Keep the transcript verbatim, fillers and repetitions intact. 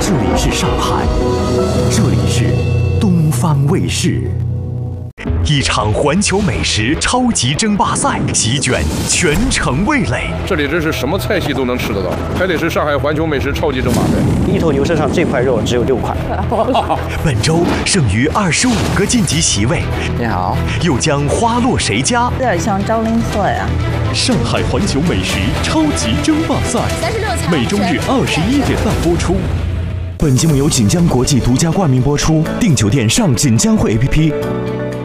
这里是上海，这里是东方卫视。一场环球美食超级争霸赛席卷全城味蕾， 这里真是什么菜系都能吃得到，还得是上海环球美食超级争霸赛。 一头牛身上这块肉只有六块。 本周剩余二十五个晋级席位， 你好， 又将花落谁家？ 有点像张灵策呀。 上海环球美食超级争霸赛，每周日二十一点半播出。 本节目由锦江国际独家冠名播出，订酒店上锦江汇 A P P。